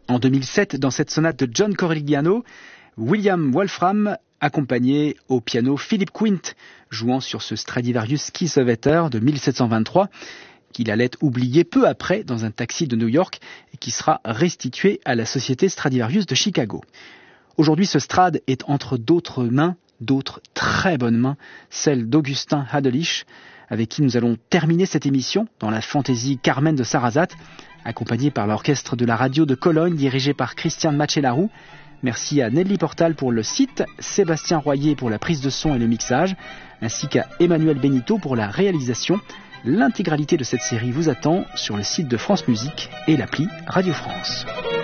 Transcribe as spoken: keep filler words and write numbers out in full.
En deux mille sept, dans cette sonate de John Corigliano, William Wolfram accompagné au piano Philip Quint, jouant sur ce Stradivarius Kiesewetter de mille sept cent vingt-trois, qu'il allait oublier peu après dans un taxi de New York et qui sera restitué à la société Stradivarius de Chicago. Aujourd'hui, ce Strad est entre d'autres mains, d'autres très bonnes mains, celle d'Augustin Hadelich, avec qui nous allons terminer cette émission dans la fantaisie Carmen de Sarrazate, accompagné par l'orchestre de la radio de Cologne, dirigé par Christian Machelarou. Merci à Nelly Portal pour le site, Sébastien Royer pour la prise de son et le mixage, ainsi qu'à Emmanuel Benito pour la réalisation. L'intégralité de cette série vous attend sur le site de France Musique et l'appli Radio France.